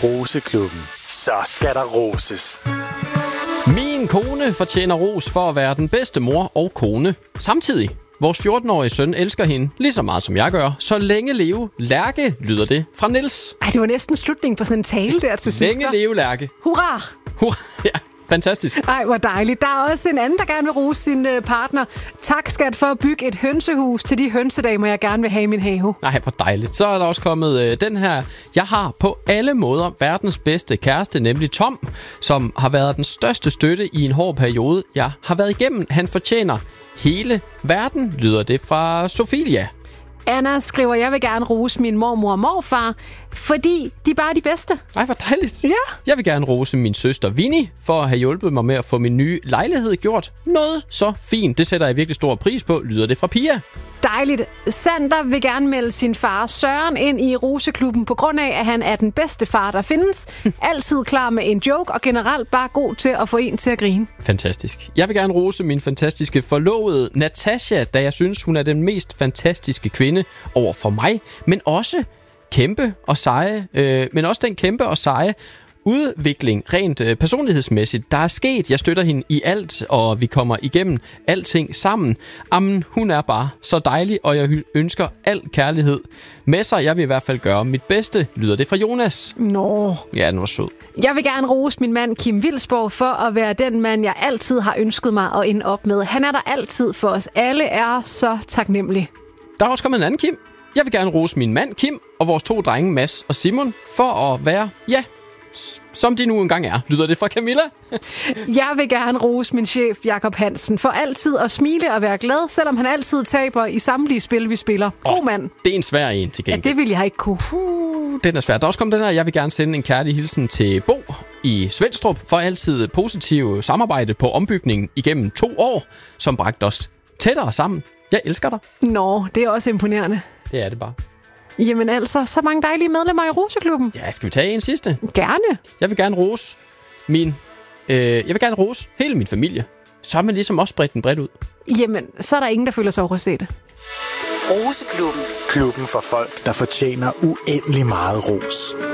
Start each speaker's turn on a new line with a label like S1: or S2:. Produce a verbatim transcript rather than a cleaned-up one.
S1: Roseklubben. Så skal der roses.
S2: Min kone fortjener ros for at være den bedste mor og kone samtidig. Vores fjorten-årige søn elsker hende lige så meget, som jeg gør. Så længe leve Lærke, lyder det fra Niels.
S3: Ej, det var næsten slutningen på sådan en tale der til sidst.
S2: Længe leve Lærke.
S3: Hurra!
S2: Hurra, ja. Fantastisk.
S3: Ej, hvor dejligt. Der er også en anden, der gerne vil rose sin øh, partner. Tak, skat, for at bygge et hønsehus til de hønsedamer, jeg gerne vil have i min have.
S2: Nej, hvor dejligt. Så er der også kommet øh, den her. Jeg har på alle måder verdens bedste kæreste, nemlig Tom, som har været den største støtte i en hård periode, jeg har været igennem. Han fortjener hele verden, lyder det fra Sofia.
S3: Anna skriver, jeg vil gerne rose min mormor og morfar, fordi de er bare de bedste.
S2: Ej, hvor dejligt.
S3: Ja.
S2: Jeg vil gerne rose min søster Vinnie for at have hjulpet mig med at få min nye lejlighed gjort noget så fint. Det sætter jeg virkelig stor pris på, lyder det fra Pia.
S3: Dejligt. Sander vil gerne melde sin far Søren ind i Roseklubben på grund af, at han er den bedste far, der findes. Altid klar med en joke og generelt bare god til at få en til at grine.
S2: Fantastisk. Jeg vil gerne rose min fantastiske forlovede Natasha, da jeg synes, hun er den mest fantastiske kvinde over for mig, men også kæmpe og seje, øh, men også den kæmpe og seje udvikling rent øh, personlighedsmæssigt, der er sket. Jeg støtter hende i alt, og vi kommer igennem alting sammen. Amen, hun er bare så dejlig, og jeg ønsker al kærlighed med sig. Jeg vil i hvert fald gøre mit bedste, lyder det fra Jonas.
S3: Nå.
S2: Ja, den var sød.
S3: Jeg vil gerne rose min mand Kim Wilsborg for at være den mand, jeg altid har ønsket mig at ende op med. Han er der altid for os. Alle er så taknemmelige.
S2: Der er også kommet en anden Kim. Jeg vil gerne rose min mand Kim og vores to drenge Mads og Simon for at være, ja, som de nu engang er, lyder det fra Camilla.
S3: Jeg vil gerne rose min chef Jakob Hansen for altid at smile og være glad, selvom han altid taber i samtlige spil, vi spiller. God oh, mand.
S2: Det er en svær en til gengæld.
S3: Ja, det vil jeg ikke kunne.
S2: Puh, den er svær. Der er også kommet den her. Jeg vil gerne sende en kærlig hilsen til Bo i Svendstrup for altid positiv samarbejde på ombygningen igennem to år, som bragte os tættere sammen. Jeg elsker dig.
S3: Nå, det er også imponerende.
S2: Det er det bare.
S3: Jamen altså, så mange dejlige medlemmer i Roseklubben.
S2: Ja, skal vi tage en sidste?
S3: Gerne.
S2: Jeg vil gerne rose min... Øh, jeg vil gerne rose hele min familie. Så har man ligesom også bredt den bredt ud.
S3: Jamen, så er der ingen, der føler sig overset.
S1: Roseklubben. Klubben for folk, der fortjener uendelig meget ros.